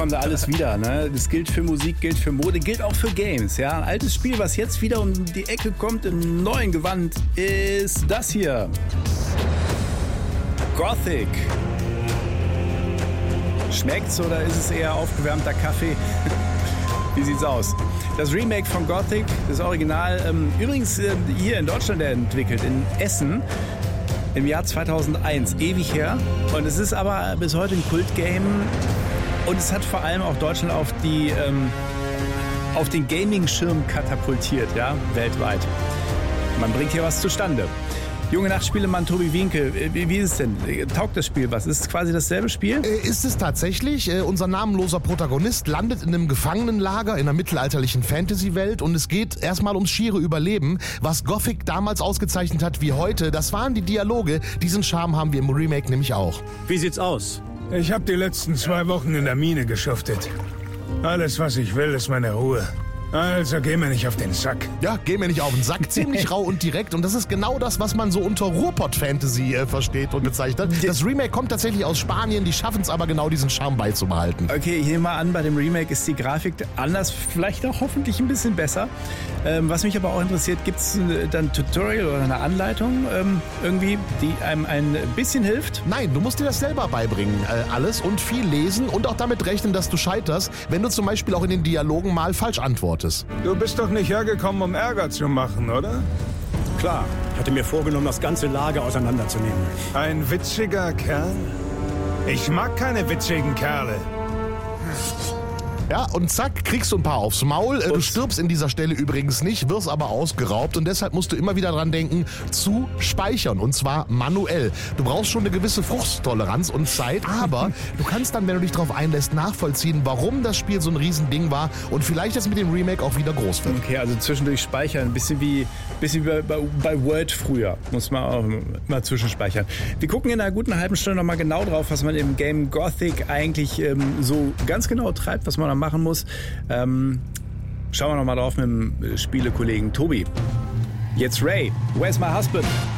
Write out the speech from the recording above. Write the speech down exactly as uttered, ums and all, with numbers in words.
Kommt da alles wieder, ne? Das gilt für Musik, gilt für Mode, gilt auch für Games, ja? Ein altes Spiel, was jetzt wieder um die Ecke kommt im neuen Gewand, ist das hier. Gothic. Schmeckt's oder ist es eher aufgewärmter Kaffee? Wie sieht's aus? Das Remake von Gothic, das Original, ähm, übrigens äh, hier in Deutschland entwickelt, in Essen, im Jahr zweitausendeins, ewig her. Und es ist aber bis heute ein Kultgame und es hat vor allem auch Deutschland auf, die, ähm, auf den Gaming-Schirm katapultiert, ja, weltweit. Man bringt hier was zustande. Junge Nachtspielemann Tobi Wienke, wie, wie ist es denn? Taugt das Spiel was? Ist es quasi dasselbe Spiel? Äh, ist es tatsächlich. Äh, unser namenloser Protagonist landet in einem Gefangenenlager in einer mittelalterlichen Fantasy-Welt und es geht erstmal ums schiere Überleben. Was Gothic damals ausgezeichnet hat wie heute, das waren die Dialoge. Diesen Charme haben wir im Remake nämlich auch. Wie sieht's aus? Ich habe die letzten zwei Wochen in der Mine geschuftet. Alles, was ich will, ist meine Ruhe. Also geh mir nicht auf den Sack. Ja, geh mir nicht auf den Sack. Ziemlich rau und direkt. Und das ist genau das, was man so unter Ruhrpott-Fantasy äh, versteht und bezeichnet. Das Remake kommt tatsächlich aus Spanien. Die schaffen es aber genau, diesen Charme beizubehalten. Okay, ich nehme mal an, bei dem Remake ist die Grafik anders, vielleicht auch hoffentlich ein bisschen besser. Ähm, was mich aber auch interessiert, gibt es dann ein Tutorial oder eine Anleitung ähm, irgendwie, die einem ein bisschen hilft? Nein, du musst dir das selber beibringen, äh, alles, und viel lesen und auch damit rechnen, dass du scheiterst, wenn du zum Beispiel auch in den Dialogen mal falsch antwortest. Du bist doch nicht hergekommen, um Ärger zu machen, oder? Klar, ich hatte mir vorgenommen, das ganze Lager auseinanderzunehmen. Ein witziger Kerl? Ich mag keine witzigen Kerle. Ja, und zack, kriegst du ein paar aufs Maul. Du stirbst in dieser Stelle übrigens nicht, wirst aber ausgeraubt und deshalb musst du immer wieder dran denken, zu speichern, und zwar manuell. Du brauchst schon eine gewisse Frusttoleranz und Zeit, aber du kannst dann, wenn du dich darauf einlässt, nachvollziehen, warum das Spiel so ein Riesending war und vielleicht jetzt mit dem Remake auch wieder groß wird. Okay, also zwischendurch speichern, ein bisschen wie, bisschen wie bei, bei, bei Word früher, muss man auch mal zwischenspeichern. Wir gucken in einer guten halben Stunde nochmal genau drauf, was man im Game Gothic eigentlich ähm, so ganz genau treibt, was man da machen muss. Ähm, schauen wir noch mal drauf mit dem Spielekollegen Tobi. Jetzt Ray, Where's My Husband?